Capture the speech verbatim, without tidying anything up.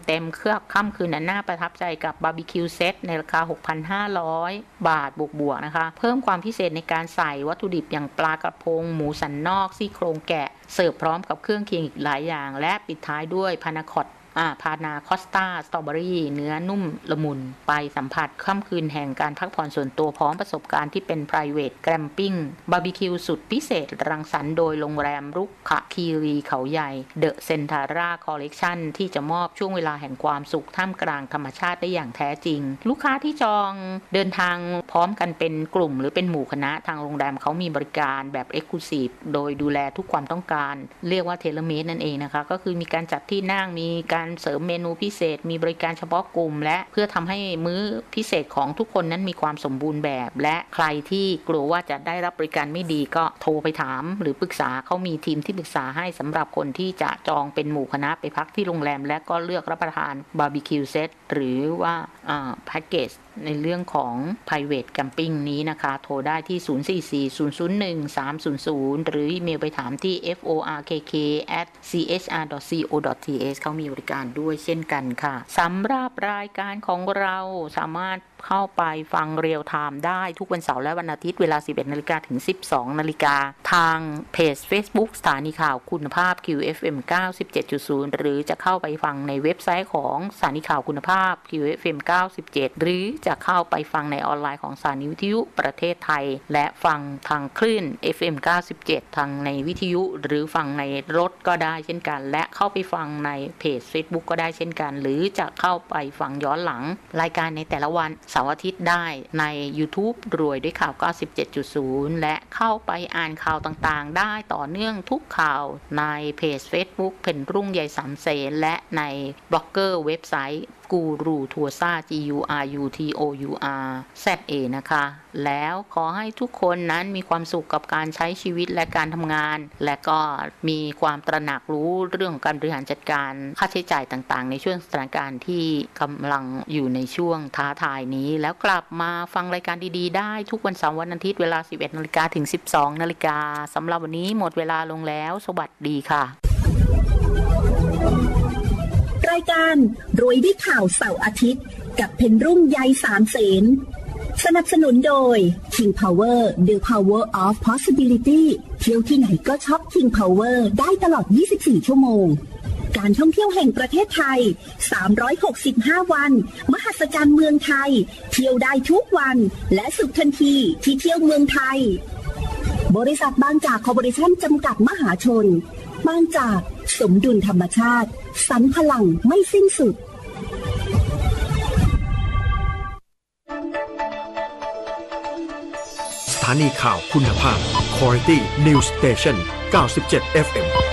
เต็มเครื่องค่ำคืนนั้นน่าประทับใจกับบาร์บีคิวเซตในราคา หกพันห้าร้อย บาทบวกๆนะคะเพิ่มความพิเศษในการใส่วัตถุดิบอย่างปลากระพงหมูสันนอกซี่โครงแกะเสิร์ฟพร้อมกับเครื่องเคียงอีกหลายอย่างและปิดท้ายด้วยพานาคอตอ่าพานาคอสตาสตรอเบอรี่เนื้อนุ่มละมุนไปสัมผัสค่ำคืนแห่งการพักผ่อนส่วนตัวพร้อมประสบการณ์ที่เป็น private glamping บาร์บีคิวสุดพิเศษรังสรรค์โดยโรงแรมรุกขคีรีเขาใหญ่เดอะเซนทาร่าคอลเลกชันที่จะมอบช่วงเวลาแห่งความสุขท่ามกลางธรรมชาติได้อย่างแท้จริงลูกค้าที่จองเดินทางพร้อมกันเป็นกลุ่มหรือเป็นหมู่คณะทางโรงแรมเขามีบริการแบบ Exclusive โดยดูแลทุกความต้องการเรียกว่า Tailor Made นั่นเองนะคะก็คือมีการจัดที่นั่งมีการเสริมเมนูพิเศษมีบริการเฉพาะกลุ่มและเพื่อทำให้มื้อพิเศษของทุกคนนั้นมีความสมบูรณ์แบบและใครที่กลัวว่าจะได้รับบริการไม่ดีก็โทรไปถามหรือปรึกษาเขามีทีมที่ปรึกษาให้สำหรับคนที่จะจองเป็นหมู่คณะไปพักที่โรงแรมและก็เลือกรับประทานบาร์บีคิวเซตหรือว่าอ่าแพ็คเกจในเรื่องของ private camping นี้นะคะโทรได้ที่ ศูนย์ สี่ สี่ ศูนย์ ศูนย์ หนึ่ง สาม ศูนย์ ศูนย์ หรืออีเมลไปถามที่ เอฟ โอ อาร์ เค เค แอท ซี เอช อาร์ ดอท ซี โอ ดอท ที เอช เขามีบริการด้วยเช่นกันค่ะสำหรับรายการของเราสามารถเข้าไปฟังเรียลไทม์ได้ทุกวันเสาร์และวันอาทิตย์เวลา สิบเอ็ดนาฬิกา ถึง สิบสองนาฬิกาทางเพจ Facebook สถานีข่าวคุณภาพ คิว เอฟ เอ็ม เก้าสิบเจ็ดจุดศูนย์ หรือจะเข้าไปฟังในเว็บไซต์ของสถานีข่าวคุณภาพ คิว เอฟ เอ็ม เก้าสิบเจ็ด หรือจะเข้าไปฟังในออนไลน์ของสถานีวิทยุประเทศไทยและฟังทางคลื่น เอฟ เอ็ม เก้าสิบเจ็ด ทางในวิทยุหรือฟังในรถก็ได้เช่นกันและเข้าไปฟังในเพจ Facebook ก็ได้เช่นกันหรือจะเข้าไปฟังย้อนหลังรายการในแต่ละวันเสาร์อาทิตย์ได้ใน YouTube รวยด้วยข่าว เก้าสิบเจ็ดจุดศูนย์ และเข้าไปอ่านข่าวต่างๆได้ต่อเนื่องทุกข่าวในเพจ Facebook เพ็ญรุ่งใหญ่สามเสนและในบล็อกเกอร์เว็บไซต์กูรูทัวร์ซ่า G U R U T O U R Z A นะคะแล้วขอให้ทุกคนนั้นมีความสุขกับการใช้ชีวิตและการทำงานและก็มีความตระหนักรู้เรื่องการบริหารจัดการค่าใช้จ่ายต่างๆในช่วงสถานการณ์ที่กำลังอยู่ในช่วงท้าทายนี้แล้วกลับมาฟังรายการดีๆได้ทุกวันเสาร์วันอาทิตย์เวลา สิบเอ็ดนาฬิกา ถึง สิบสองนาฬิกาสำหรับวันนี้หมดเวลาลงแล้วสวัสดีค่ะรายการรวยด้วยข่าวเสาร์อาทิตย์กับเพ็ญรุ่งใยสามเสนสนับสนุนโดย King Power The Power of Possibility เที่ยวที่ไหนก็ช็อป King Power ได้ตลอดยี่สิบสี่ชั่วโมงการท่องเที่ยวแห่งประเทศไทยสามร้อยหกสิบห้าวันมหัศจรรย์เมืองไทยเที่ยวได้ทุกวันและสุขทันทีที่เที่ยวเมืองไทยบริษัทบางจากคอร์ปอเรชั่นจำกัดมหาชนบางจากสมดุลธรรมชาติสรรพลังไม่สิ้นสุดสถานีข่าวคุณภาพ Quality News Station เก้าสิบเจ็ด เอฟ เอ็ม